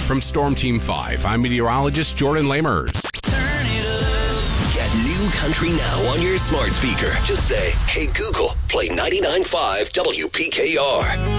From Storm Team 5, I'm meteorologist Jordan Lamers. Get New Country Now on your smart speaker. Just say, hey, Google, play 99.5 WPKR.